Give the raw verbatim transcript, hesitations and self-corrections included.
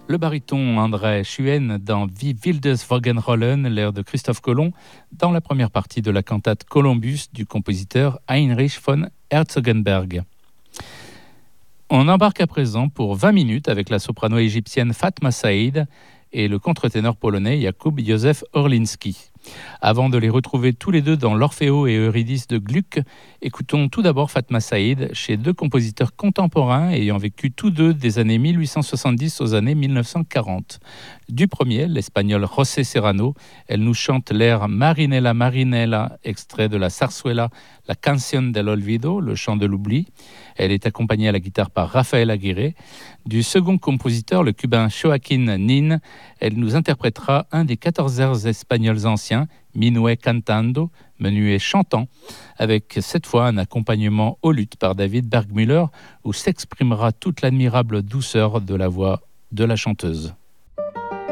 Le baryton André Schuen dans Wie wildes Wolkenrollen, l'air de Christophe Colomb, dans la première partie de la cantate Columbus du compositeur Heinrich von Herzogenberg. On embarque à présent pour vingt minutes avec la soprano égyptienne Fatma Saïd et le contre-ténor polonais Jakub Józef Orlinski. Avant de les retrouver tous les deux dans l'Orfeo et Eurydice de Gluck, écoutons tout d'abord Fatma Saïd chez deux compositeurs contemporains ayant vécu tous deux des années mille huit cent soixante-dix aux années mille neuf cent quarante. Du premier, l'espagnol José Serrano, elle nous chante l'air Marinella Marinella, extrait de la Zarzuela La Canción del Olvido, le chant de l'oubli. Elle est accompagnée à la guitare par Rafael Aguirre. Du second compositeur, le cubain Joaquín Nin, elle nous interprétera un des quatorze airs espagnols anciens, Minuet Cantando, menuet chantant, avec cette fois un accompagnement au luth par David Bergmüller, où s'exprimera toute l'admirable douceur de la voix de la chanteuse.